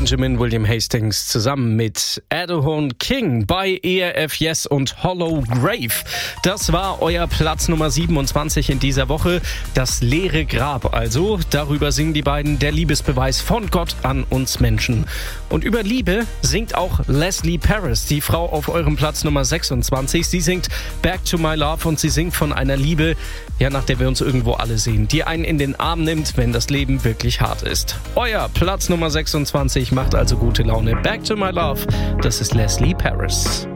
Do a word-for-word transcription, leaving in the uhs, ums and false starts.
Benjamin William Hastings zusammen mit Adahon King bei E R F Yes und Hollow Grave. Das war euer Platz Nummer siebenundzwanzig in dieser Woche. Das leere Grab also. Darüber singen die beiden der Liebesbeweis von Gott an uns Menschen. Und über Liebe singt auch Leslie Paris, die Frau auf eurem Platz Nummer sechsundzwanzig. Sie singt Back to My Love und sie singt von einer Liebe, ja, nach der wir uns irgendwo alle sehen, die einen in den Arm nimmt, wenn das Leben wirklich hart ist. Euer Platz Nummer sechsundzwanzig macht also gute Laune. Back to My Love, das ist Leslie Paris.